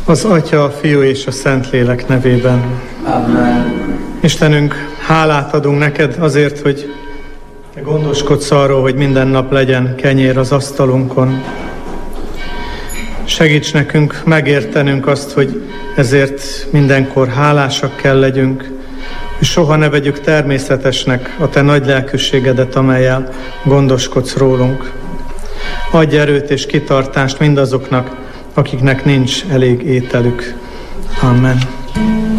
Az Atya, a Fiú és a Szentlélek nevében. Amen. Istenünk, hálát adunk neked azért, hogy te gondoskodsz arról, hogy minden nap legyen kenyér az asztalunkon. Segíts nekünk megértenünk azt, hogy ezért mindenkor hálásak kell legyünk, és soha ne vegyük természetesnek a te nagy lelkűségedet, amellyel gondoskodsz rólunk. Adj erőt és kitartást mindazoknak, akiknek nincs elég ételük. Amen.